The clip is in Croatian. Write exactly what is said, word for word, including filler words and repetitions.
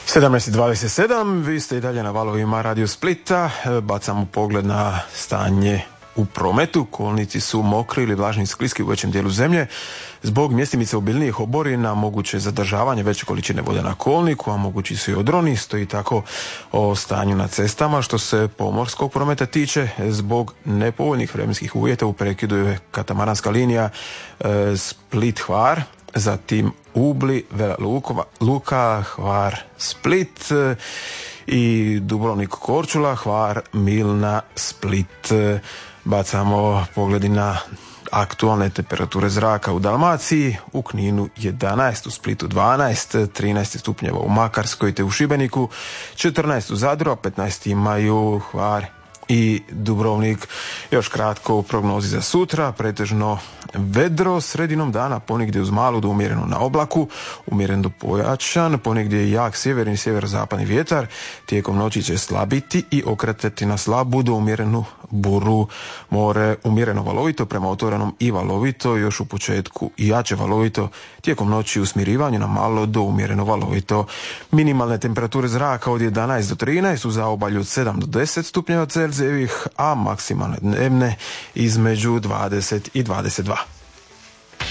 sedamnaest i dvadeset sedam, vi ste i dalje na valovima Radio Splita. Bacamo pogled na stanje u prometu. Kolnici su mokri ili vlažni i skliski u većem dijelu zemlje. Zbog mjestimice obilnijih oborina moguće zadržavanje veće količine vode na kolniku, a mogući su i odroni. Stoji tako o stanju na cestama. Što se pomorskog prometa tiče, zbog nepovoljnih vremenskih uvjeta u prekidu je katamaranska linija e, Split-Hvar, zatim Ubli, Vela Lukova, Luka, Hvar, Split e, i Dubrovnik, Korčula, Hvar, Milna, Split. Bacamo pogledi na aktualne temperature zraka u Dalmaciji. U Kninu jedanaest, u Splitu dvanaest, trinaest stupnjeva u Makarskoj te u Šibeniku, četrnaest u Zadru, a petnaest imaju Hvar i Dubrovnik. Još kratko u prognozi za sutra, pretežno vedro, sredinom dana ponegdje uz malu do umjereno na oblaku, umjeren do pojačan, ponegdje je jak sjeverni i sjeverozapadni vjetar, tijekom noći će slabiti i okretati na slabu do umjerenu buru. More umjereno valovito prema otvorenom i valovito, još u početku i jače valovito, tijekom noći u smirivanju na malo do umjereno valovito. Minimalne temperature zraka od jedanaest do trinaest, u zaobalju od sedam do deset stupnjeva Celzijevih, a maksimalne dnevne između dvadeset i dvadeset dva.